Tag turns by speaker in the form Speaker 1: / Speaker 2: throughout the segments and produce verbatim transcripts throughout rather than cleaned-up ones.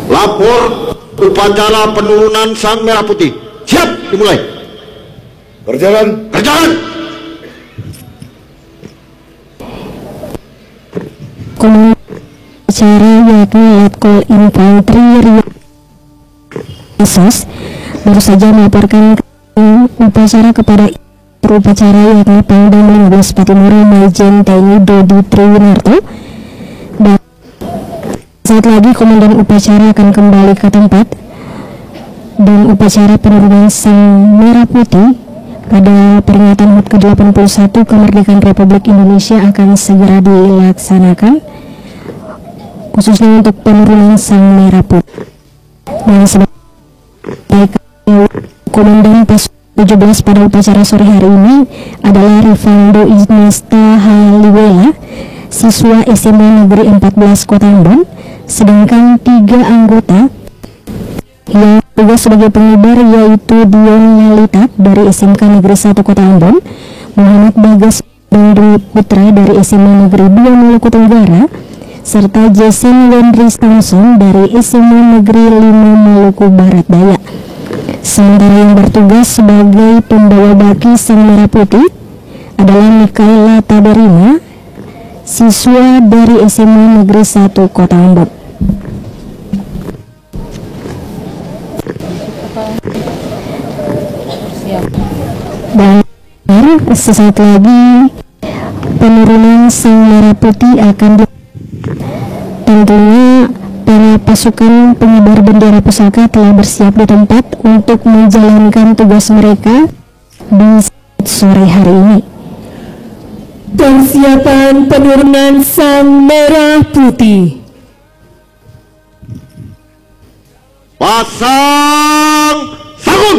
Speaker 1: Lapor upacara penurunan Sang Merah Putih. Siap, dimulai.
Speaker 2: Berjalan.
Speaker 1: Berjalan.
Speaker 3: Upacara yakni Letkol Infantri Riasos baru saja melaporkan upacara kepada upacara yakni Pangdam lima belas Patimura Majen T N I Dodi Triwinarto, dan saat lagi komandan upacara akan kembali ke tempat dan upacara penurunan Sang Merah Putih pada peringatan H U T ke delapan puluh satu kemerdekaan Republik Indonesia akan segera dilaksanakan, khususnya untuk penurunan Sang Merah Putih. Dan sebagai komandan pasukan tujuh belas pada upacara sore hari ini adalah Rivaldo Inesta Haliwela, siswa S M A Negeri empat belas Kota Ambon, sedangkan tiga anggota yang juga sebagai pengibar yaitu Dion Yalitat dari S M K Negeri satu Kota Ambon, Muhammad Bagas Bandung Putra dari S M A Negeri dua Maluku Tenggara, serta Jason Wendry Thompson dari S M A Negeri lima Maluku Barat Daya. Sementara yang bertugas sebagai pembawa baki Sang Merah Putih adalah Mikaela Taberina, siswa dari S M A Negeri satu Kota Ambon. Dan sesaat lagi penurunan Sang Merah Putih akan di tentunya para pasukan pengibar bendera pusaka telah bersiap di tempat untuk menjalankan tugas mereka di sore hari ini.
Speaker 4: Persiapan penurunan Sang Merah Putih.
Speaker 1: Pasang sarung.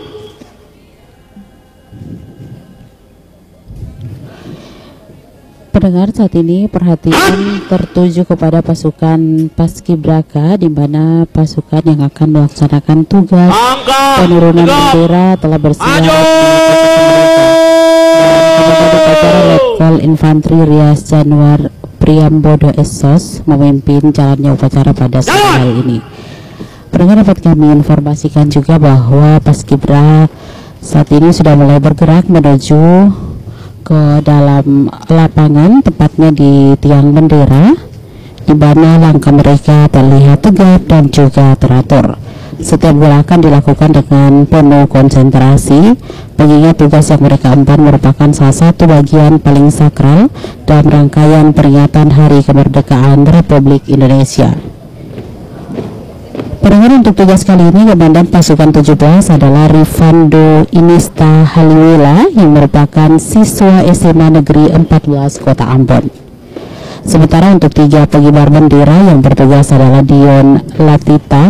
Speaker 5: Pendengar, saat ini perhatian tertuju kepada pasukan Paskibraka, di mana pasukan yang akan melaksanakan tugas penurunan bendera telah bersiap di pasukan mereka. Dan komandan upacara Letkol Infantri Rias Januar Priambodo Esos memimpin jalannya upacara pada sore hari ini. Pendengar, dapat kami informasikan juga bahwa Paskibra saat ini sudah mulai bergerak menuju ke dalam lapangan, tepatnya di tiang bendera, di mana langkah mereka terlihat tegap dan juga teratur. Setiap gerakan dilakukan dengan penuh konsentrasi, mengingat tugas yang mereka emban merupakan salah satu bagian paling sakral dalam rangkaian peringatan Hari Kemerdekaan Republik Indonesia. Pendengar, untuk tugas kali ini komandan pasukan tujuh belas adalah Rivaldo Inesta Haliwela yang merupakan siswa S M A Negeri empat belas Kota Ambon. Sementara untuk tiga pengibar bendera yang bertugas adalah Dion Latitak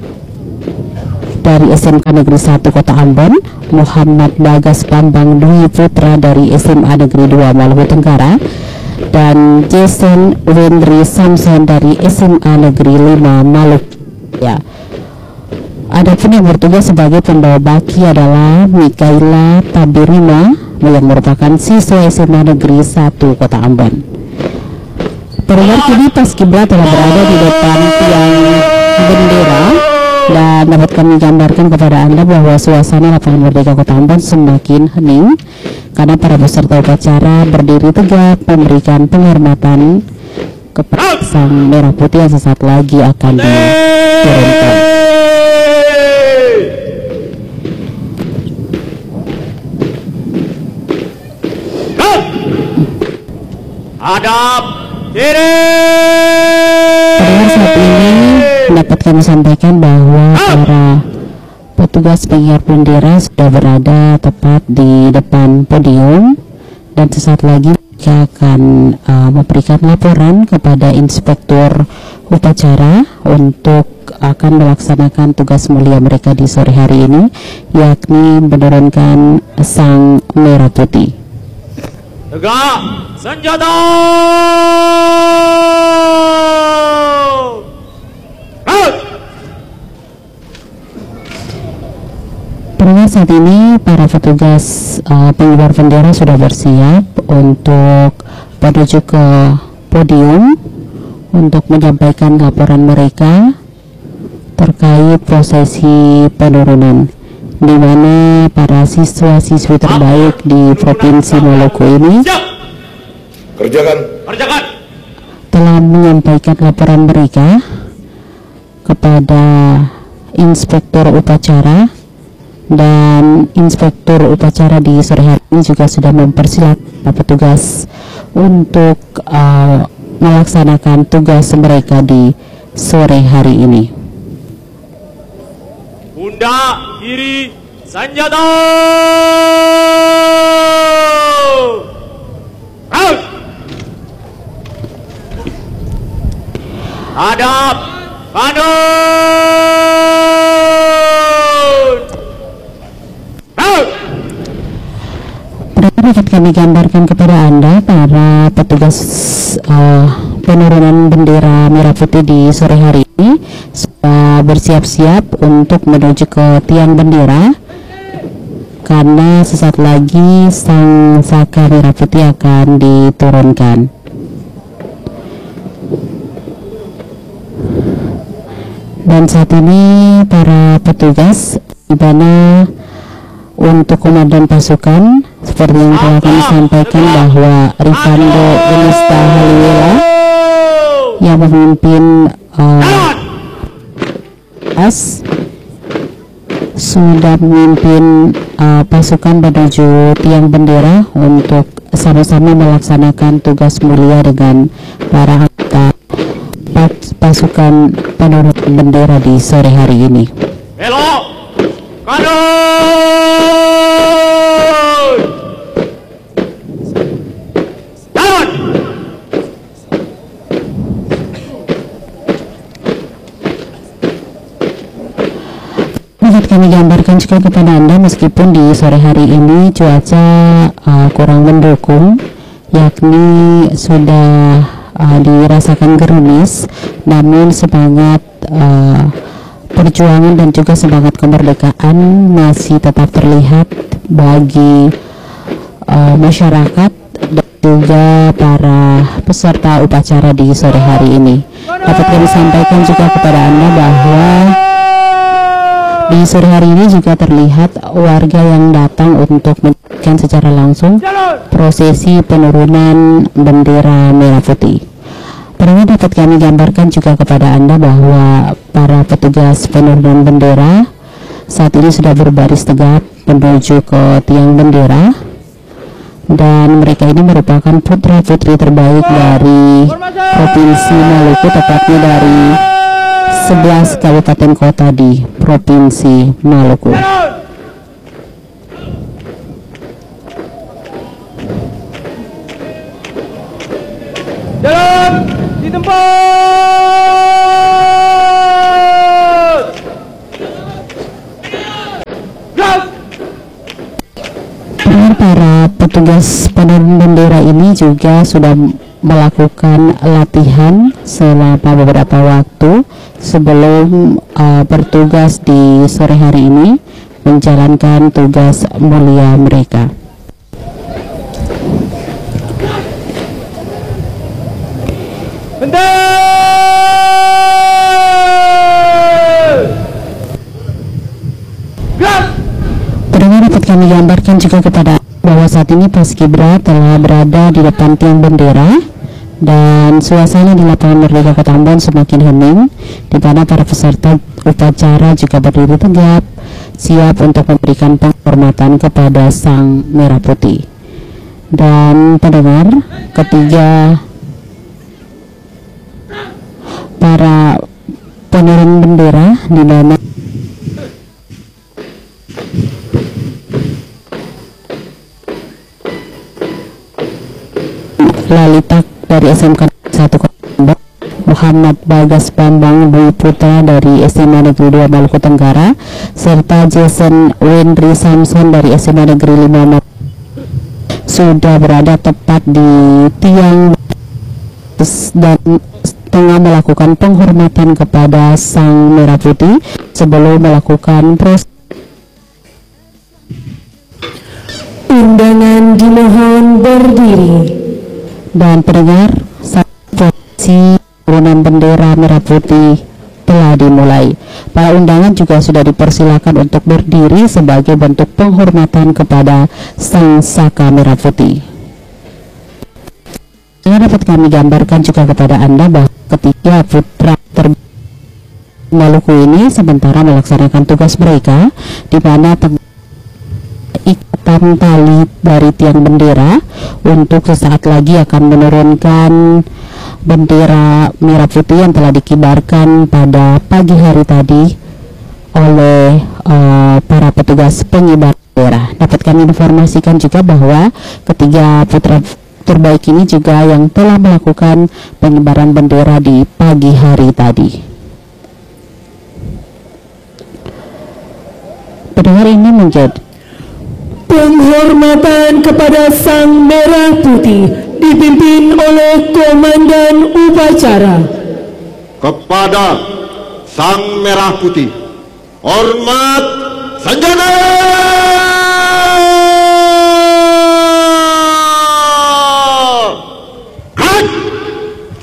Speaker 5: dari S M K Negeri satu Kota Ambon, Muhammad Bagas Bambang Dwi Putra dari S M A Negeri dua Maluku Tenggara, dan Jason Wendry Thompson dari S M A Negeri lima Maluku. Ya. Adapun yang bertugas sebagai pembawa baki adalah Mikaela Taberina yang merupakan siswa S M A Negeri satu Kota Ambon. Pendengar, kini Paskibra telah berada di depan tiang bendera dan dapat kami gambarkan kepada Anda bahwa suasana lapangan Merdeka Kota Ambon semakin hening karena para peserta upacara berdiri tegak memberikan penghormatan kepada Sang Merah Putih yang sesaat lagi akan diturunkan.
Speaker 1: Hadap kiri.
Speaker 5: Pendengar, saat ini dapat kami sampaikan bahwa para petugas pengibar bendera sudah berada tepat di depan podium dan sesaat lagi mereka akan uh, memberikan laporan kepada inspektur upacara untuk akan melaksanakan tugas mulia mereka di sore hari ini, yakni menurunkan Sang Merah Putih.
Speaker 1: Tegak senjata.
Speaker 5: Pendengar, saat ini para petugas uh, pengibar bendera sudah bersiap untuk menuju ke podium untuk menyampaikan laporan mereka terkait prosesi penurunan, di mana para siswa-siswi terbaik di Provinsi Maluku ini
Speaker 2: Kerjakan.
Speaker 5: telah menyampaikan laporan mereka kepada Inspektur Upacara, dan Inspektur Upacara di sore hari ini juga sudah mempersilahkan petugas untuk uh, melaksanakan tugas mereka di sore hari ini.
Speaker 6: Bunda kiri senjata. Out. Hadap panun. Out.
Speaker 5: Dapat kami gambarkan kepada Anda para petugas uh, penurunan bendera merah putih di sore hari ini sudah bersiap-siap untuk menuju ke tiang bendera, karena sesaat lagi sang saka merah putih akan diturunkan. Dan saat ini para petugas di mana untuk komandan pasukan seperti yang telah kami sampaikan bahwa Rifando Unista Haliwila yang memimpin uh, as sudah memimpin uh, pasukan menuju tiang bendera untuk sama-sama melaksanakan tugas mulia dengan para anggota pasukan penurunan bendera di sore hari ini.
Speaker 6: Belok kanan. Jalan.
Speaker 5: Dapat kami gambarkan juga kepada Anda, meskipun di sore hari ini cuaca uh, kurang mendukung, yakni sudah uh, dirasakan gerimis, namun semangat uh, perjuangan dan juga semangat kemerdekaan masih tetap terlihat bagi uh, masyarakat dan juga para peserta upacara di sore hari ini. Dapat kami sampaikan juga kepada Anda bahwa di sore hari ini juga terlihat warga yang datang untuk menyaksikan secara langsung prosesi penurunan bendera merah putih. Pertama dapat kami gambarkan juga kepada Anda bahwa para petugas penurunan bendera saat ini sudah berbaris tegap menuju ke tiang bendera, dan mereka ini merupakan putra-putri terbaik dari Provinsi Maluku, tepatnya dari sebelas kabupaten kota di Provinsi Maluku.
Speaker 6: Jalan di tempat.
Speaker 5: Para petugas penurunan bendera ini juga sudah melakukan latihan selama beberapa waktu sebelum uh, bertugas di sore hari ini menjalankan tugas mulia mereka. Pendengar, dapat kami gambarkan juga kepada bahwa saat ini Paskibra telah berada di depan tiang bendera, dan suasana di lapangan Merdeka Kota Ambon semakin hening, di mana para peserta upacara juga berdiri tegap siap untuk memberikan penghormatan kepada sang merah putih. Dan pendengar, ketiga para penurun bendera di mana Lalitak dari S M K satu Muhammad Bagas Bambang Dwi Putra dari S M A Negeri dua Maluku Tenggara, serta Jason Wendry Samson dari S M A Negeri lima sudah berada tepat di tiang dan tengah melakukan penghormatan kepada sang merah putih sebelum melakukan proses.
Speaker 4: Undangan dimohon berdiri.
Speaker 5: Dan pendengar, saat posisi turunan bendera merah putih telah dimulai. Para undangan juga sudah dipersilakan untuk berdiri sebagai bentuk penghormatan kepada Sang Saka Merah Putih. Dengan dapat kami gambarkan juga kepada Anda bahwa ketiga putra ter Maluku ini sementara melaksanakan tugas mereka, di mana ikatan tali dari tiang bendera untuk sesaat lagi akan menurunkan bendera merah putih yang telah dikibarkan pada pagi hari tadi oleh uh, para petugas pengibar bendera. Dapat kami informasikan juga bahwa ketiga putra terbaik ini juga yang telah melakukan pengibaran bendera di pagi hari tadi. Pendengar, ini menjadi
Speaker 4: penghormatan kepada Sang Merah Putih dipimpin oleh Komandan Upacara.
Speaker 1: Kepada Sang Merah Putih, hormat senjata!